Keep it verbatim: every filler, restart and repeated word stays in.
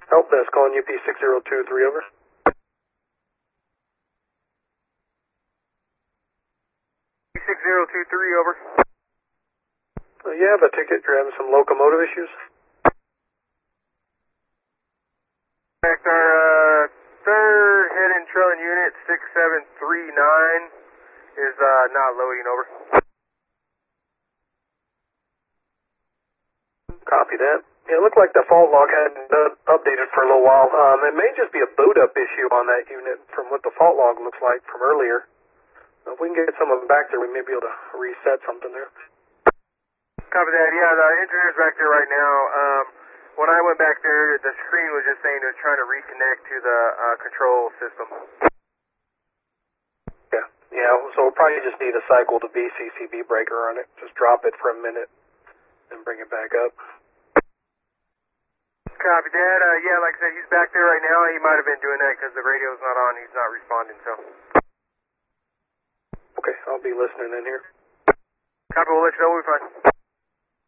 Help desk calling U P six zero two three, over. six zero two three, over. Uh, you have a ticket. You're having some locomotive issues? Next, our uh, third head and trailing unit, six seven three nine, is uh, not loading, over. Copy that. Yeah, it looked like the fault log hadn't uh, updated for a little while. Um, it may just be a boot up issue on that unit from what the fault log looks like from earlier. If we can get someone back there, we may be able to reset something there. Copy that. Yeah, the engineer's back there right now. Um, when I went back there, the screen was just saying it was trying to reconnect to the uh, control system. Yeah, yeah. So we'll probably just need to cycle the V C C B breaker on it. Just drop it for a minute and bring it back up. Copy that. Uh, yeah, like I said, he's back there right now. He might have been doing that because the radio's not on. He's not responding, so. Okay, I'll be listening in here. Copy, we'll let you know when we find.